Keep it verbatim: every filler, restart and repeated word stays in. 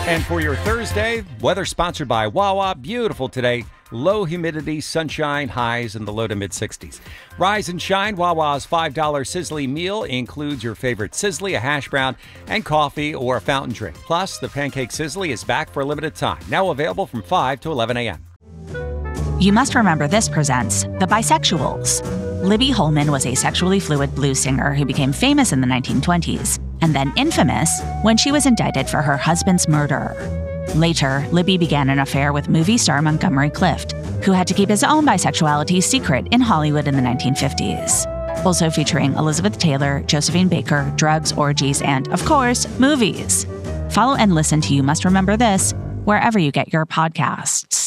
And for your Thursday, weather sponsored by Wawa. Beautiful today. Low humidity, sunshine, highs in the low to mid sixties. Rise and shine. Wawa's five dollar Sizzly meal includes your favorite Sizzly, a hash brown, and coffee or a fountain drink. Plus, the Pancake Sizzly is back for a limited time. Now available from five to eleven a.m. You Must Remember This presents The Bisexuals. Libby Holman was a sexually fluid blues singer who became famous in the nineteen twenties and then infamous when she was indicted for her husband's murder. Later, Libby began an affair with movie star Montgomery Clift, who had to keep his own bisexuality secret in Hollywood in the nineteen fifties. Also featuring Elizabeth Taylor, Josephine Baker, drugs, orgies, and, of course, movies. Follow and listen to You Must Remember This wherever you get your podcasts.